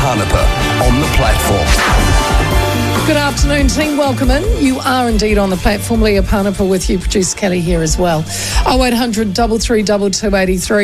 Parnapper on the platform. Good afternoon, team. Welcome in. You are indeed on the platform. Leah Parnapper with you, producer Kelly here as well. 0800 332 283.